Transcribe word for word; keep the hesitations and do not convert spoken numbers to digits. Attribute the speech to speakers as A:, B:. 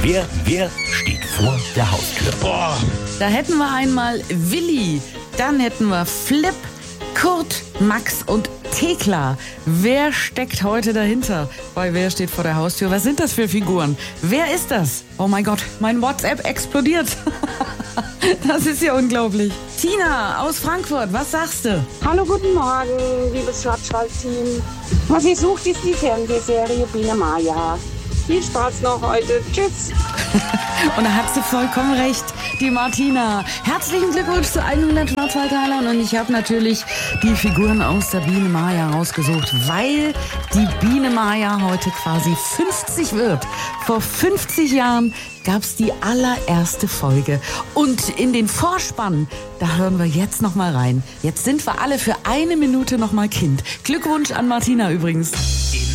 A: Wer, wer steht vor der Haustür?
B: Boah. Da hätten wir einmal Willi, dann hätten wir Flip, Kurt, Max und Thekla. Wer steckt heute dahinter? Bei Wer steht vor der Haustür? Was sind das für Figuren? Wer ist das? Oh mein Gott, mein WhatsApp explodiert. Das ist ja unglaublich. Tina aus Frankfurt, was sagst du?
C: Hallo, guten Morgen, liebes Schwarzwald-Team. Was ihr sucht, ist die Fernsehserie Biene Maya. Viel Spaß noch heute. Tschüss.
B: Und da hat sie vollkommen recht, die Martina. Herzlichen Glückwunsch zu hundert Schwarzwaldteilern. Und ich habe natürlich die Figuren aus der Biene Maya rausgesucht, weil die Biene Maya heute quasi fünfzig wird. Vor fünfzig Jahren gab es die allererste Folge. Und in den Vorspann, da hören wir jetzt noch mal rein. Jetzt sind wir alle für eine Minute noch mal Kind. Glückwunsch an Martina übrigens.